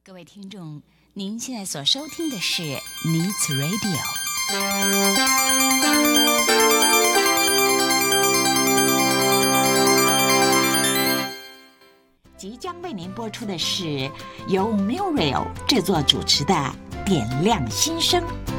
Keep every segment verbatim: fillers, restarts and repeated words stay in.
各位听众，您现在所收听的是 Needs Radio。即将为您播出的是由 Muriel 制作主持的《点亮心声》。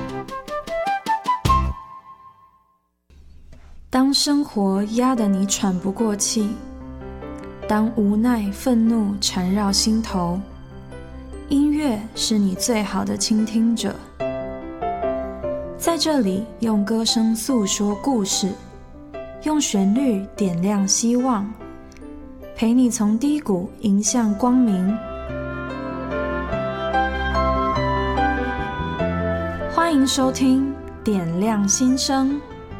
当生活压得你喘不过气，当无奈、愤怒缠绕心头，音乐是你最好的倾听者。在这里，用歌声诉说故事，用旋律点亮希望，陪你从低谷迎向光明。欢迎收听《点亮心声》。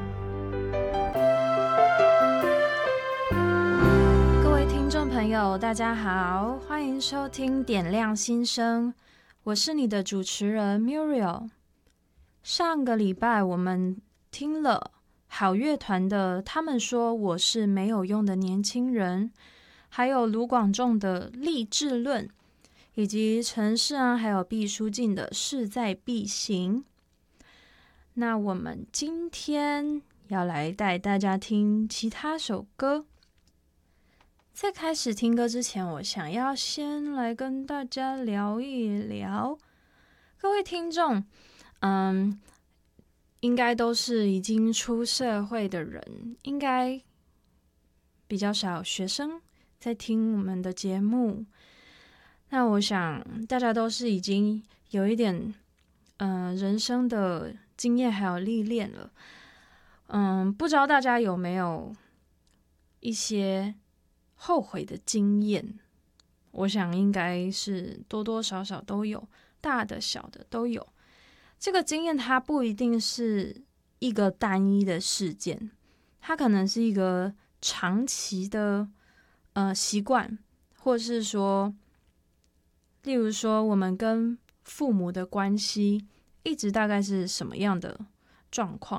朋友大家好，欢迎收听点亮心声，我是你的主持人 Muriel。 上个礼拜我们听了好乐团的他们说我是没有用的年轻人，还有卢广仲的励志论，以及陈世安还有毕书尽的势在必行。那我们今天要来带大家听其他首歌。在开始听歌之前，我想要先来跟大家聊一聊。各位听众，嗯，应该都是已经出社会的人，应该比较少学生在听我们的节目。那我想大家都是已经有一点，呃，人生的经验还有历练了。嗯，不知道大家有没有一些后悔的经验？我想应该是多多少少都有，大的小的都有。这个经验它不一定是一个单一的事件，它可能是一个长期的呃习惯，或是说，例如说我们跟父母的关系一直大概是什么样的状况。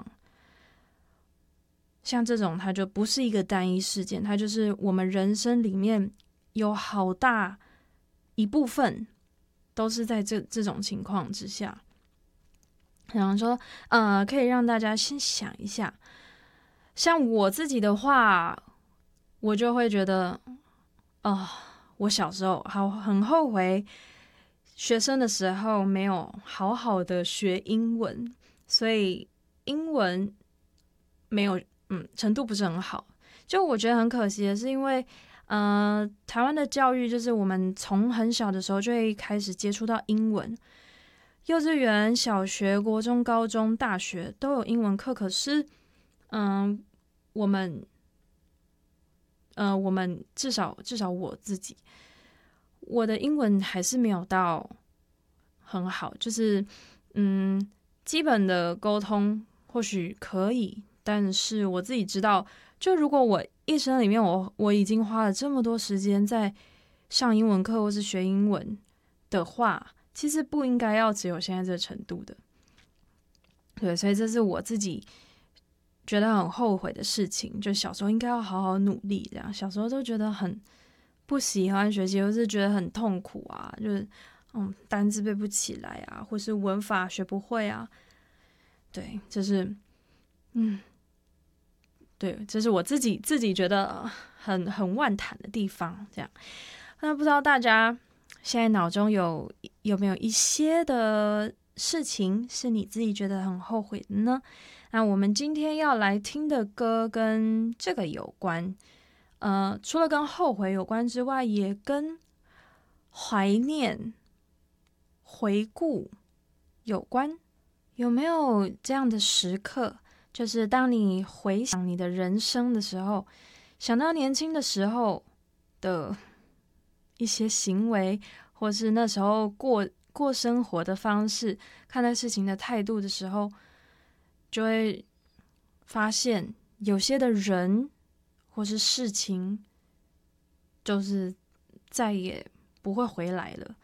像这种它就不是一个单一事件，它就是我们人生里面有好大一部分都是在这这种情况之下。然后说呃，可以让大家先想一下，像我自己的话，我就会觉得哦、呃，我小时候好很后悔学生的时候没有好好的学英文，所以英文没有嗯，程度不是很好。就我觉得很可惜的是，因为呃，台湾的教育就是我们从很小的时候就会开始接触到英文，幼稚园、小学、国中、高中、大学都有英文课。可是，嗯、呃，我们，呃，我们至少至少我自己，我的英文还是没有到很好，就是嗯，基本的沟通或许可以。但是我自己知道，就如果我一生里面我我已经花了这么多时间在上英文课或是学英文的话，其实不应该要只有现在这个程度的。对，所以这是我自己觉得很后悔的事情，就小时候应该要好好努力。这样小时候都觉得很不喜欢学习，或是觉得很痛苦啊，就是嗯单字背不起来啊，或是文法学不会啊。对，就是嗯。对，这是我自己自己觉得很很万谈的地方。这样，那不知道大家现在脑中有有没有一些的事情是你自己觉得很后悔的呢？那我们今天要来听的歌跟这个有关，呃，除了跟后悔有关之外，也跟怀念、回顾有关。有没有这样的时刻？就是当你回想你的人生的时候，想到年轻的时候的一些行为，或是那时候过过生活的方式，看待事情的态度的时候，就会发现有些的人或是事情，就是再也不会回来了。